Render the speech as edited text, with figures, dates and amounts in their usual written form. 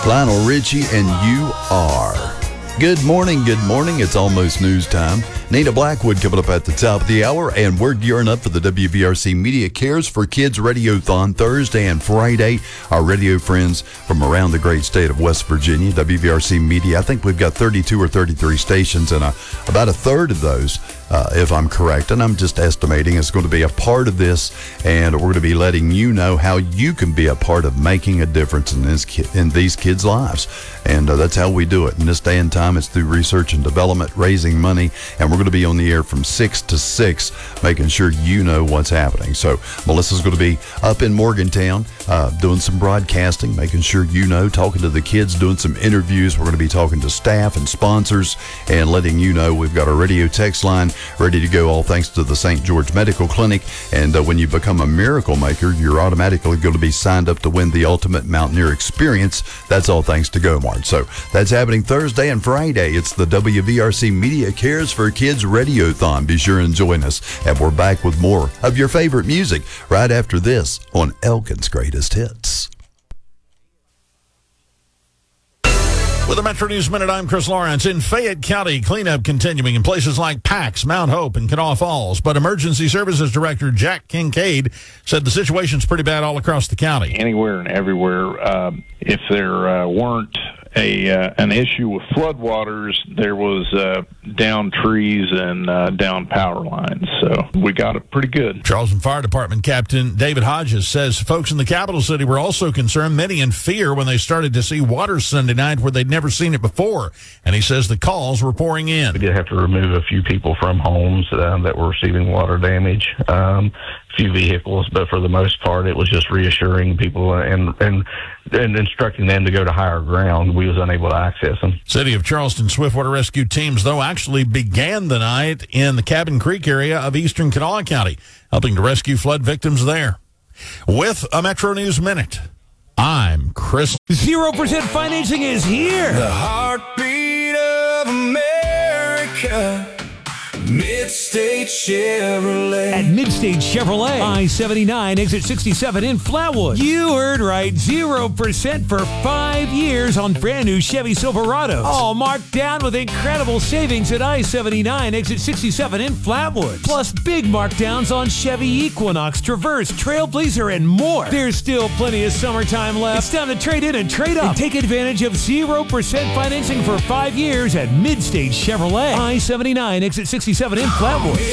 Lionel Richie, and You Are. Good morning, good morning. It's almost news time. Nina Blackwood coming up at the top of the hour, and we're gearing up for the WVRC Media Cares for Kids Radiothon Thursday and Friday. Our radio friends from around the great state of West Virginia, WVRC Media, I think we've got 32 or 33 stations, and about a third of those, if I'm correct, and I'm just estimating, is going to be a part of this, and we're going to be letting you know how you can be a part of making a difference in these kids' lives. And that's how we do it. In this day and time, it's through research and development, raising money, and we're going to be on the air from 6 to 6, making sure you know what's happening. So Melissa's going to be up in Morgantown doing some broadcasting, making sure you know, talking to the kids, doing some interviews. We're going to be talking to staff and sponsors and letting you know we've got a radio text line ready to go, all thanks to the St. George Medical Clinic. And when you become a Miracle Maker, you're automatically going to be signed up to win the Ultimate Mountaineer Experience. That's all thanks to GoMart. So that's happening Thursday and Friday. It's the WVRC Media Cares for Kids Radiothon. Be sure and join us. And we're back with more of your favorite music right after this on Elkin's Greatest Hits. With the Metro News Minute, I'm Chris Lawrence. In Fayette County, cleanup continuing in places like Pax, Mount Hope, and Kanawha Falls. But Emergency Services Director Jack Kincaid said the situation's pretty bad all across the county. Anywhere and everywhere. If there weren't an issue with floodwaters, there was down trees and down power lines. So we got it pretty good. Charleston Fire Department Captain David Hodges says folks in the capital city were also concerned, many in fear, when they started to see water Sunday night where they'd never seen it before. And he says the calls were pouring in. We did have to remove a few people from homes that were receiving water damage, a few vehicles, but for the most part, it was just reassuring people and instructing them to go to higher ground. We was unable to access them. City of Charleston Swiftwater Rescue teams, though, actually began the night in the Cabin Creek area of eastern Kanawha County, helping to rescue flood victims there. With a Metro News Minute, I'm Chris. 0% financing is here. The heartbeat of America. Midstate Chevrolet. At Midstate Chevrolet, I-79, exit 67 in Flatwood. You heard right, 0% for 5 years on brand new Chevy Silverados. All marked down with incredible savings at I-79, exit 67 in Flatwood. Plus big markdowns on Chevy Equinox, Traverse, Trailblazer, and more. There's still plenty of summertime left. It's time to trade in and trade up. And take advantage of 0% financing for 5 years at Midstate Chevrolet. I-79, exit 67 in Flatwood.